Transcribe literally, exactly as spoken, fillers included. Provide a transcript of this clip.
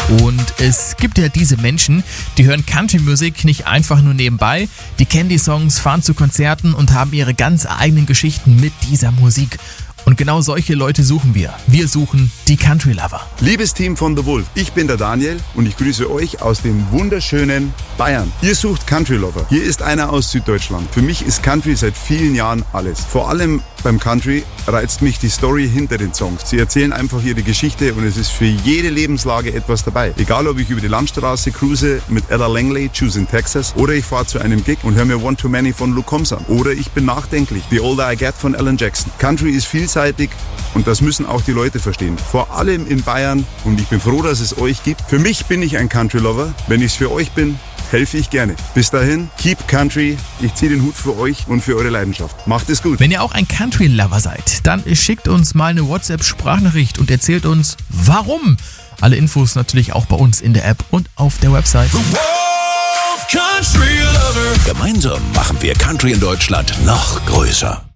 Und es gibt ja diese Menschen, die hören Country-Musik nicht einfach nur nebenbei, die kennen die Songs, fahren zu Konzerten und haben ihre ganz eigenen Geschichten mit dieser Musik. Und genau solche Leute suchen wir. Wir suchen die Country Lover. Liebes Team von The Wolf, ich bin der Daniel und ich grüße euch aus dem wunderschönen Bayern. Ihr sucht Country Lover. Hier ist einer aus Süddeutschland. Für mich ist Country seit vielen Jahren alles. Vor allem beim Country reizt mich die Story hinter den Songs. Sie erzählen einfach ihre Geschichte und es ist für jede Lebenslage etwas dabei. Egal, ob ich über die Landstraße cruise mit Ella Langley, Choose in Texas, oder ich fahre zu einem Gig und höre mir One Too Many von Luke Combs an. Oder ich bin nachdenklich, The Older I Get von Alan Jackson. Country ist vielseitig und das müssen auch die Leute verstehen. Vor allem in Bayern, und ich bin froh, dass es euch gibt. Für mich bin ich ein Country Lover. Wenn ich es für euch bin, helfe ich gerne. Bis dahin, keep country. Ich ziehe den Hut für euch und für eure Leidenschaft. Macht es gut. Wenn ihr auch ein Country-Lover seid, dann schickt uns mal eine WhatsApp-Sprachnachricht und erzählt uns, warum. Alle Infos natürlich auch bei uns in der App und auf der Website. The Wolf Country Lover. Gemeinsam machen wir Country in Deutschland noch größer.